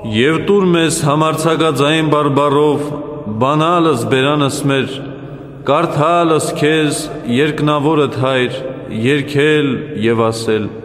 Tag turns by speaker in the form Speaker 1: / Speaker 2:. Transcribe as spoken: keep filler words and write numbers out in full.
Speaker 1: Եվ տուր մեզ համարձակաձայն բարբառով բանալս բերանս մեր, կարդալս քեզ երկնավորդ Հայր, երգել եւ ասել